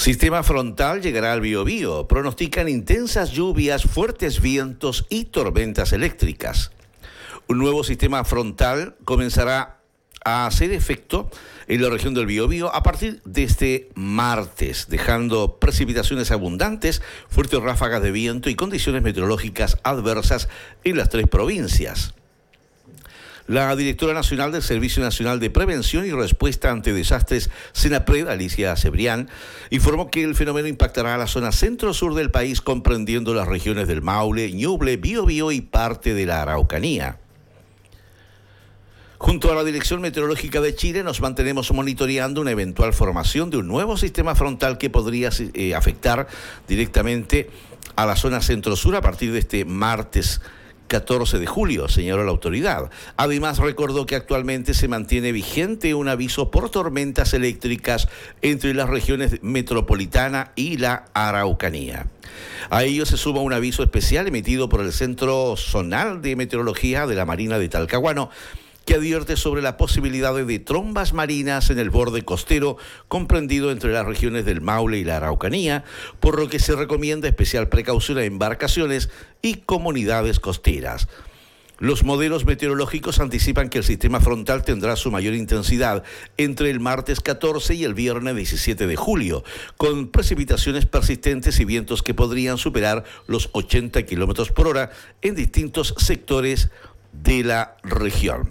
Sistema frontal llegará al Biobío. Pronostican intensas lluvias, fuertes vientos y tormentas eléctricas. Un nuevo sistema frontal comenzará a hacer efecto en la región del Biobío a partir de este martes, dejando precipitaciones abundantes, fuertes ráfagas de viento y condiciones meteorológicas adversas en las 3 provincias. La directora nacional del Servicio Nacional de Prevención y Respuesta ante Desastres, SENAPRED, Alicia Cebrián, informó que el fenómeno impactará a la zona centro-sur del país, comprendiendo las regiones del Maule, Ñuble, Biobío y parte de la Araucanía. Junto a la Dirección Meteorológica de Chile nos mantenemos monitoreando una eventual formación de un nuevo sistema frontal que podría afectar directamente a la zona centro-sur a partir de este martes 14 de julio, señaló la autoridad. Además, recordó que actualmente se mantiene vigente un aviso por tormentas eléctricas entre las regiones metropolitana y la Araucanía. A ello se suma un aviso especial emitido por el Centro Zonal de Meteorología de la Marina de Talcahuano, que advierte sobre la posibilidad de trombas marinas en el borde costero comprendido entre las regiones del Maule y la Araucanía, por lo que se recomienda especial precaución a embarcaciones y comunidades costeras. Los modelos meteorológicos anticipan que el sistema frontal tendrá su mayor intensidad entre el martes 14 y el viernes 17 de julio, con precipitaciones persistentes y vientos que podrían superar los 80 kilómetros por hora en distintos sectores de la región.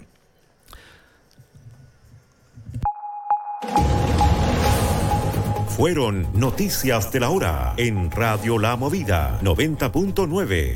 Fueron noticias de la hora en Radio La Movida 90.9.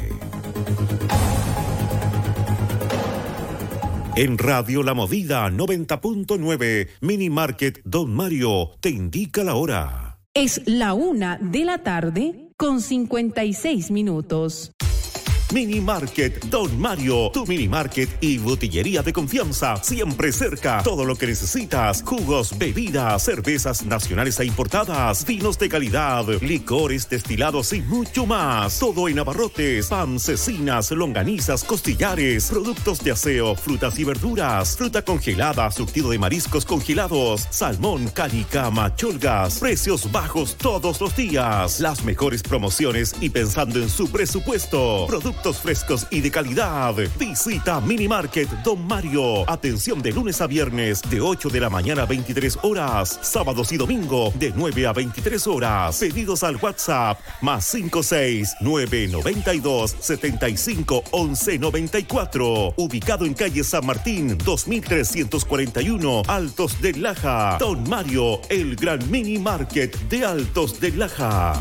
En Radio La Movida 90.9, Mini Market Don Mario te indica la hora. Es la 1:00 con 56 minutos. Mini Market Don Mario, tu mini market y botillería de confianza, siempre cerca. Todo lo que necesitas: jugos, bebidas, cervezas nacionales e importadas, vinos de calidad, licores destilados y mucho más. Todo en abarrotes, pan, cecinas, longanizas, costillares, productos de aseo, frutas y verduras, fruta congelada, surtido de mariscos congelados, salmón, canicama, cholgas, precios bajos todos los días. Las mejores promociones y pensando en su presupuesto. Productos frescos y de calidad. Visita Mini Market Don Mario. Atención de lunes a viernes de 8 de la mañana a 23 horas. Sábados y domingo de 9 a 23 horas. Pedidos al WhatsApp +56 992 75 11 94. Ubicado en calle San Martín 2341, Altos de Laja. Don Mario, el gran Mini Market de Altos de Laja.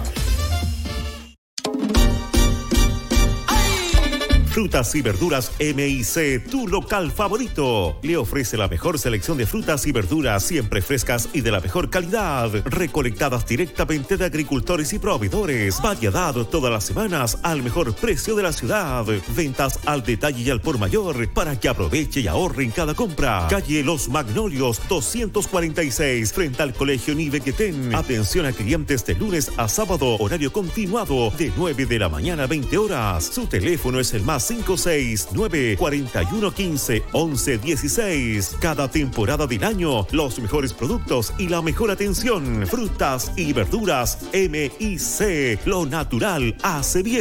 Frutas y verduras M&C, tu local favorito. Le ofrece la mejor selección de frutas y verduras, siempre frescas y de la mejor calidad, recolectadas directamente de agricultores y proveedores. Variedad todas las semanas al mejor precio de la ciudad. Ventas al detalle y al por mayor para que aproveche y ahorre en cada compra. Calle Los Magnolios 246, frente al Colegio Nivequetén. Atención a clientes de lunes a sábado, horario continuado de 9 de la mañana a 20 horas. Su teléfono es el +569 4115 1116. Cada temporada del año, los mejores productos y la mejor atención. Frutas y verduras M&C. Lo natural hace bien.